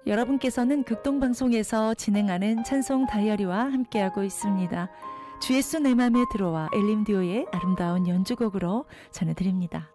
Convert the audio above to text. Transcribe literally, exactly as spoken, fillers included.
여러분께서는 극동방송에서 진행하는 찬송 다이어리와 함께하고 있습니다. 주 예수 내 맘에 들어와 엘림디오의 아름다운 연주곡으로 전해드립니다.